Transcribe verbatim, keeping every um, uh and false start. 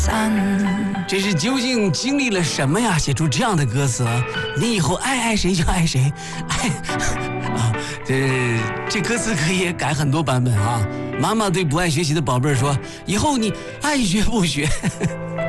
这是究竟经历了什么呀？写出这样的歌词，你以后爱爱谁就爱谁，爱啊，这这歌词可以改很多版本啊。妈妈对不爱学习的宝贝儿说：“以后你爱学不学。”